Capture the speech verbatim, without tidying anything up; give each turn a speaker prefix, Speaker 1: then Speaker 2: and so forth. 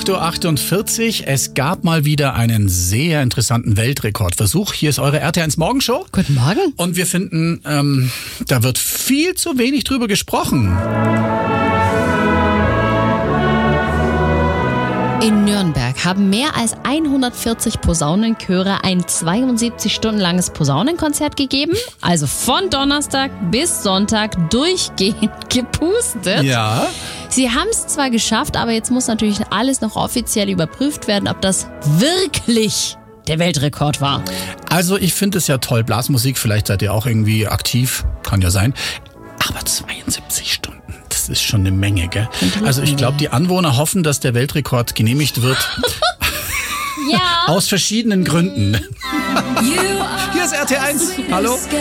Speaker 1: acht Uhr achtundvierzig. Es gab mal wieder einen sehr interessanten Weltrekordversuch. Hier ist eure R T eins Morgenshow.
Speaker 2: Guten Morgen.
Speaker 1: Und wir finden, ähm, da wird viel zu wenig drüber gesprochen.
Speaker 2: In Nürnberg haben mehr als hundertvierzig Posaunenchöre ein zweiundsiebzig Stunden langes Posaunenkonzert gegeben. Also von Donnerstag bis Sonntag durchgehend gepustet.
Speaker 1: Ja.
Speaker 2: Sie haben es zwar geschafft, aber jetzt muss natürlich alles noch offiziell überprüft werden, ob das wirklich der Weltrekord war.
Speaker 1: Also ich finde es ja toll, Blasmusik, vielleicht seid ihr auch irgendwie aktiv, kann ja sein. Aber zweiundsiebzig Stunden, das ist schon eine Menge, gell? Also ich glaube, die Anwohner hoffen, dass der Weltrekord genehmigt wird.
Speaker 2: Ja.
Speaker 1: Aus verschiedenen Gründen. Hier ist R T eins. Hallo.